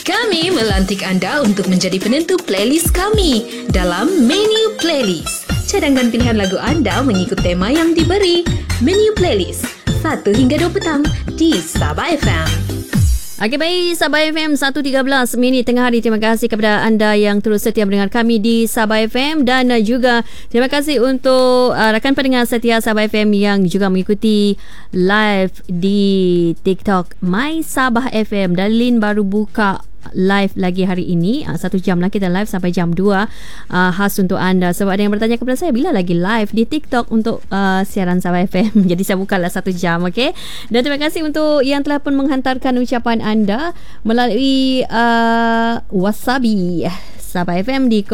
Kami melantik anda untuk menjadi penentu playlist kami dalam Menu Playlist. Cadangkan pilihan lagu anda mengikut tema yang diberi. Menu Playlist 1 hingga 2 petang di Sabah FM. Okey, baik, Sabah FM 1.13 minit tengah hari. Terima kasih kepada anda yang terus setia mendengar kami di Sabah FM, dan juga terima kasih untuk rakan pendengar setia Sabah FM yang juga mengikuti live di TikTok My Sabah FM. Dan Lin baru buka live lagi hari ini, 1 jam lah kita live sampai jam 2, khas untuk anda. Sebab ada yang bertanya kepada saya bila lagi live di TikTok untuk siaran Sabah FM. Jadi saya buka lah 1 jam. Okay? Dan terima kasih untuk yang telah pun menghantarkan ucapan anda melalui Wasabi Sabah FM di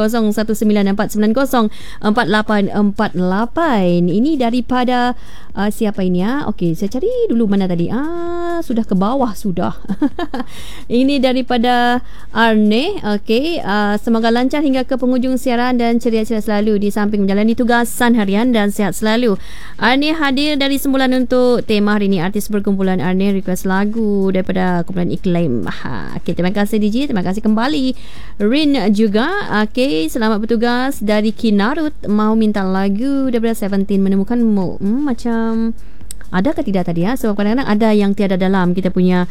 0194904848. Ini daripada siapa ini ya? Okey, saya cari dulu mana tadi. Sudah ke bawah sudah. Ini daripada Arne. Okey, semoga lancar hingga ke penghujung siaran dan ceria-ceria selalu di samping menjalani tugasan harian, dan sihat selalu. Arne hadir dari sembulan untuk tema hari ini. Artis berkumpulan Arne request lagu daripada kumpulan Iklim. Okey, terima kasih DJ, terima kasih kembali. Rin juga. Okey, selamat bertugas dari Kinarut, mau minta lagu daripada Seventeen, Menemukanmu. Macam ada ke tidak tadi ya? Sebab kadang-kadang ada yang tiada dalam kita punya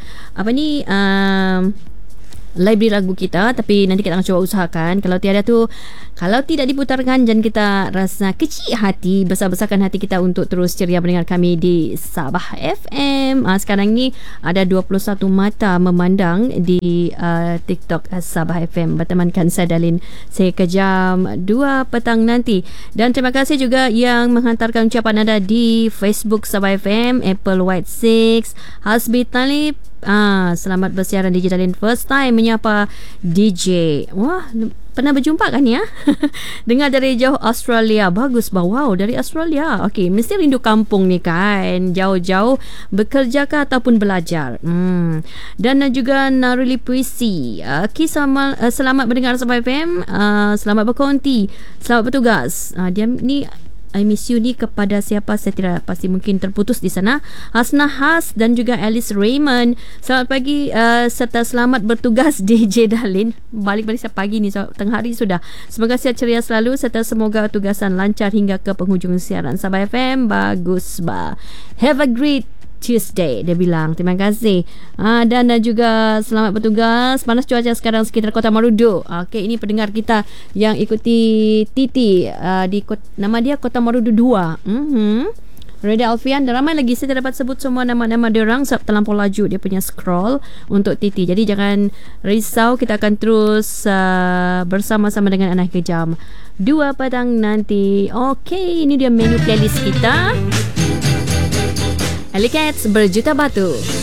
library lagu kita, tapi nanti kita akan coba usahakan. Kalau tiada tu, kalau tidak diputarkan, dan kita rasa kecil hati, besar-besarkan hati kita untuk terus ceria mendengar kami di Sabah FM. Sekarang ni ada 21 mata memandang di TikTok Sabah FM. Bertemankan saya Dalin sehingga jam 2 petang nanti. Dan terima kasih juga yang menghantarkan ucapan anda di Facebook Sabah FM, Apple White 6, Hasbi Talib. Selamat bersiaran DJ Dalin, first time menyapa DJ. Wah, pernah berjumpa kan ya? Dengar dari jauh Australia. Bagus bah. Wow, dari Australia. Okey, mesti rindu kampung ni kan. Jauh-jauh bekerja kah ataupun belajar. Dan juga Naruli Puisi. Okey, selamat mendengar Sabah FM. Selamat berkonti. Selamat bertugas. Dia ni I miss you ni kepada siapa saya tidak pasti, mungkin terputus di sana. Hasna Has dan juga Alice Raymond, selamat pagi serta selamat bertugas DJ Dalin. Balik-balik saya pagi ni, so, tengah hari sudah. Semoga sihat ceria selalu serta semoga tugasan lancar hingga ke penghujung siaran Sabah FM. Bagus bah. Have a great Tuesday, dia bilang. Terima kasih. Dan juga selamat bertugas. Panas cuaca sekarang sekitar Kota Marudu. Okey, ini pendengar kita yang ikuti Titi di nama dia Kota Marudu 2. Reda Alfian, dan ramai lagi. Saya tidak dapat sebut semua nama-nama dia orang sebab terlampau laju dia punya scroll untuk Titi. Jadi jangan risau, kita akan terus bersama-sama dengan anak ke jam 2 petang nanti. Okey, ini dia menu playlist kita. Alley Cats Berjuta Batu.